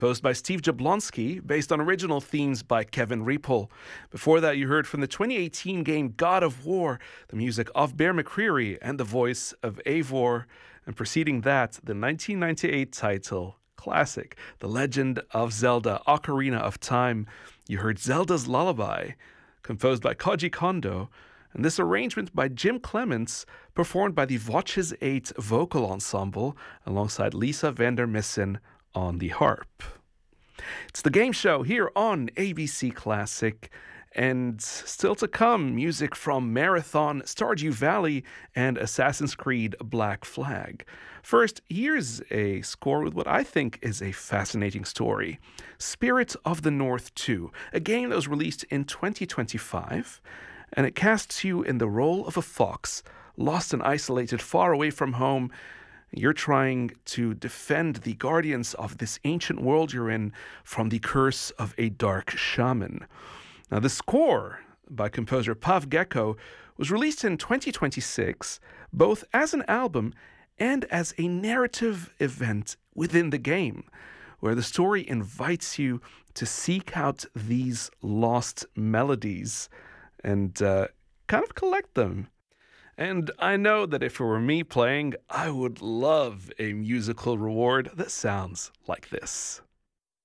composed by Steve Jablonsky, based on original themes by Kevin Riepel. Before that, you heard from the 2018 game God of War, the music of Bear McCreary and the voice of Eivor. And preceding that, the 1998 title, classic, The Legend of Zelda, Ocarina of Time. You heard Zelda's Lullaby, composed by Koji Kondo, and this arrangement by Jim Clements, performed by the Watches 8 Vocal Ensemble, alongside Lisa Vander Missen on the harp. It's the game show here on ABC Classic, and still to come, music from Marathon, Stardew Valley, and Assassin's Creed Black Flag. First, here's a score with what I think is a fascinating story. Spirit of the North 2, a game that was released in 2025, and it casts you in the role of a fox, lost and isolated far away from home. You're trying to defend the guardians of this ancient world you're in from the curse of a dark shaman. Now, the score by composer Pav Gecko was released in 2026, both as an album and as a narrative event within the game, where the story invites you to seek out these lost melodies and kind of collect them. And I know that if it were me playing, I would love a musical reward that sounds like this.